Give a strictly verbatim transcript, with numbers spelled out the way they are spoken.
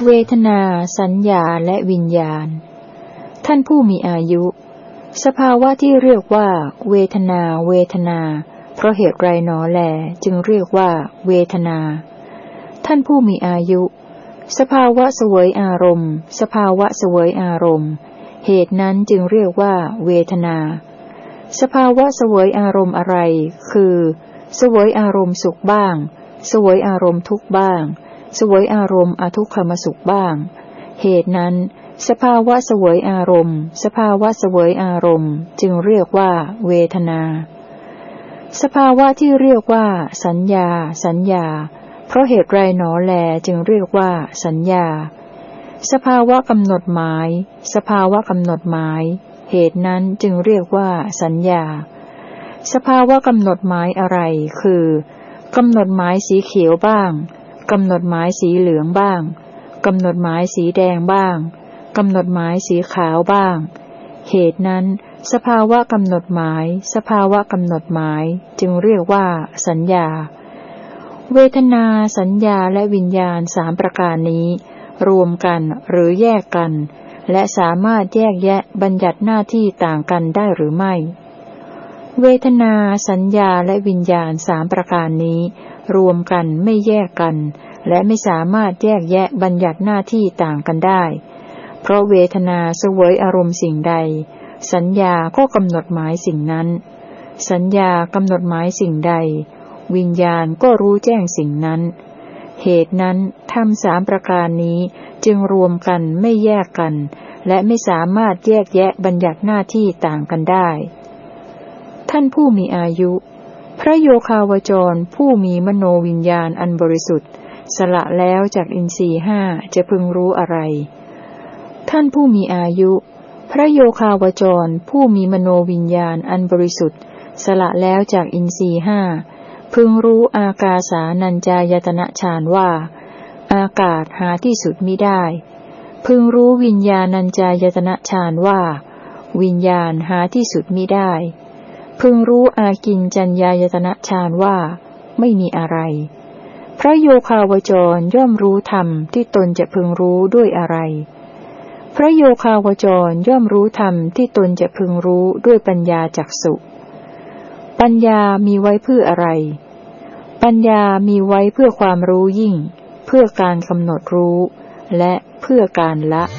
เวทนาสัญญาและวิญญาณท่านผู้มีอายุสภาวะที่เรียกว่าเวทนาเวทนาเพราะเหตุไรหนอแลจึงเรียกว่าเวทนาท่านผู้มีอายุสภาวะเสวยอารมณ์สภาวะเสวยอารมณ์เหตุนั้นจึงเรียกว่าเวทนาสภาวะเสวยอารมณ์อะไรคือเสวยอารมณ์สุขบ้างเสวยอารมณ์ทุกข์บ้างเสวยอารมณ์อทุกขมสุขบ้างเหตุนั้นสภาวะเสวยอารมณ์สภาวะเสวยอารมณ์จึงเรียกว่าเวทนาสภาวะที่เรียกว่าสัญญาสัญญาเพราะเหตุไรหนอแลจึงเรียกว่าสัญญาสภาวะกำหนดหมายสภาวะกำหนดหมายเหตุนั้นจึงเรียกว่าสัญญาสภาวะกำหนดหมายอะไรคือกำหนดหมายสีเขียวบ้างกำหนดหมายสีเหลืองบ้างกำหนดหมายสีแดงบ้างกำหนดหมายสีขาวบ้างเหตุนั้นสภาวะกำหนดหมายสภาวะกำหนดหมายจึงเรียกว่าสัญญาเวทนาสัญญาและวิญญาณสามประการนี้รวมกันหรือแยกกันและสามารถแยกแยะบัญญัติหน้าที่ต่างกันได้หรือไม่เวทนาสัญญาและวิญญาณสามประการนี้รวมกันไม่แยกกันและไม่สามารถแยกแยะบัญญัติหน้าที่ต่างกันได้เพราะเวทนาเสวยอารมณ์สิ่งใดสัญญาก็กำหนดหมายสิ่งนั้นสัญญากำหนดหมายสิ่งใดวิญญาณก็รู้แจ้งสิ่งนั้นเหตุนั้นธรรมสามประการนี้จึงรวมกันไม่แยกกันและไม่สามารถแยกแยะบัญญัติหน้าที่ต่างกันได้ท่านผู้มีอายุพระโยคาวจรผู้มีมโนวิญญาณอันบริสุทธิ์สละแล้วจากอินทรีย์ห้าจะพึงรู้อะไรท่านผู้มีอายุพระโยคาวจรผู้มีมโนวิญญาณอันบริสุทธิ์สละแล้วจากอินทรีย์ห้าพึงรู้อากาสานัญจายตนะฌานว่าอากาศหาที่สุดมิได้พึงรู้วิญญาณัญจายตนะฌานว่าวิญญาณหาที่สุดมิได้พึงรู้อากิญจัญญายตนะฌานว่าไม่มีอะไรพระโยคาวจรย่อมรู้ธรรมที่ตนจะพึงรู้ด้วยอะไรพระโยคาวจรย่อมรู้ธรรมที่ตนจะพึงรู้ด้วยปัญญาจักษุปัญญามีไว้เพื่ออะไรปัญญามีไว้เพื่อความรู้ยิ่งเพื่อการกำหนดรู้และเพื่อการละ